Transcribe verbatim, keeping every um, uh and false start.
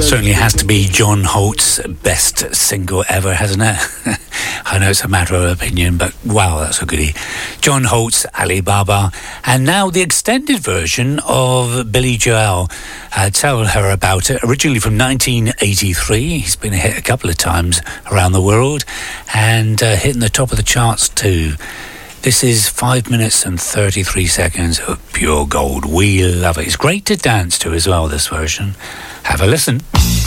Certainly has to be John Holt's best single ever, hasn't it? I know it's a matter of opinion, but wow, that's a goodie. John Holt's Alibaba. And now the extended version of Billy Joel. Uh, tell her about it. Originally from nineteen eighty-three. He's been hit a couple of times around the world and uh, hitting the top of the charts too. This is five minutes and thirty-three seconds of pure gold. We love it. It's great to dance to as well, this version. Have a listen.